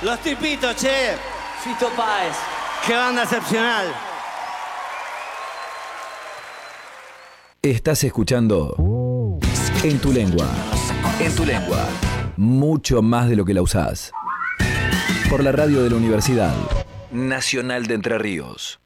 Los tipitos, che. Fito Páez. Qué banda excepcional. Estás escuchando En tu lengua. En tu lengua. Mucho más de lo que la usás. Por la radio de la Universidad Nacional de Entre Ríos.